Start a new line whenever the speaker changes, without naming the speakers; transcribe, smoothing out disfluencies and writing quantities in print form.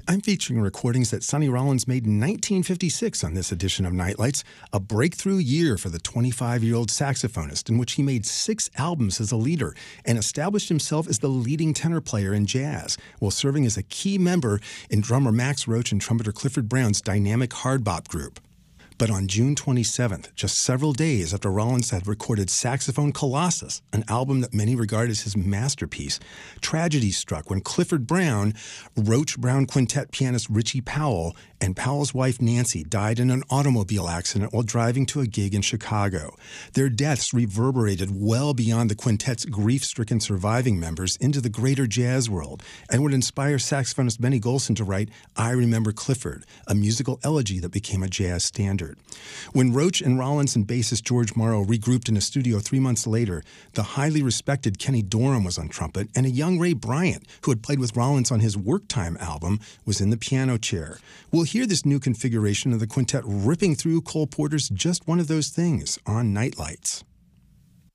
I'm featuring recordings that Sonny Rollins made in 1956 on this edition of Nightlights, a breakthrough year for the 25-year-old saxophonist in which he made 6 albums as a leader and established himself as the leading tenor player in jazz, while serving as a key member in drummer Max Roach and trumpeter Clifford Brown's dynamic hard bop group. But on June 27th, just several days after Rollins had recorded Saxophone Colossus, an album that many regard as his masterpiece, tragedy struck when Clifford Brown, Roach Brown Quintet pianist Richie Powell, and Powell's wife Nancy died in an automobile accident while driving to a gig in Chicago. Their deaths reverberated well beyond the quintet's grief-stricken surviving members into the greater jazz world and would inspire saxophonist Benny Golson to write I Remember Clifford, a musical elegy that became a jazz standard. When Roach and Rollins and bassist George Morrow regrouped in a studio 3 months later, the highly respected Kenny Dorham was on trumpet, and a young Ray Bryant, who had played with Rollins on his Work Time album, was in the piano chair. We'll hear this new configuration of the quintet ripping through Cole Porter's Just One of Those Things on Nightlights.